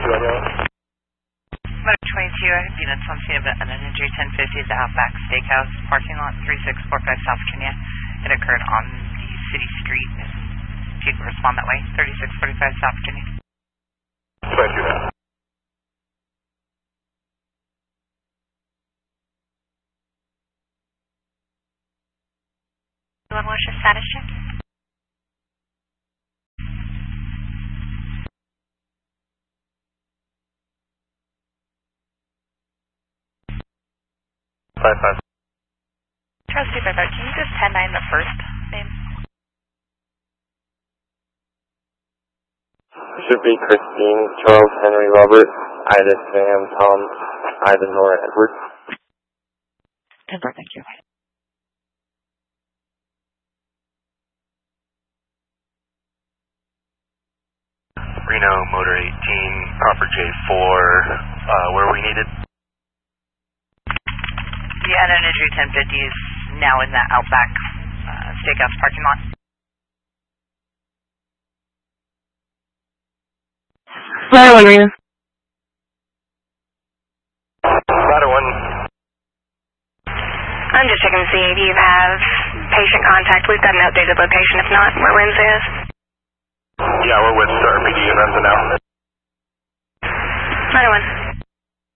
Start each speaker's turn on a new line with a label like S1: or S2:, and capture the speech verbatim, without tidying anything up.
S1: Motor twenty-two, I have units on scene of an Energy ten fifty at the Outback Steakhouse parking lot, three six four five South Virginia. It occurred on the city street. If you could respond that way, thirty-six forty-five South Virginia.
S2: twenty-two now.
S3: What's your status check?
S2: Five five.
S3: Charles two five five, can you just ten nine the first name?
S2: Should be Christine, Charles, Henry, Robert, Ida, Sam, Tom, Ida, Nora, Edward.
S3: Edward, thank you.
S4: Reno, Motor eighteen, Crawford J four, uh, where are we needed?
S1: The Energy ten fifty is now in the Outback uh, Steakhouse parking lot.
S5: Ladder one, Reno.
S4: Ladder one.
S3: I'm just checking to see if you have patient contact. We've got an updated location. If not, where Renz is.
S4: Yeah, we're with Star P D and Renza now.
S3: Ladder one.